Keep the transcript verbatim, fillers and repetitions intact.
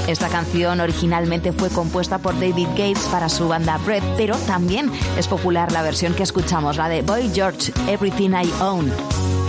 Esta canción originalmente fue compuesta por David Gates para su banda Bread, pero también es popular la versión que escuchamos, la de Boy George, Everything I Own.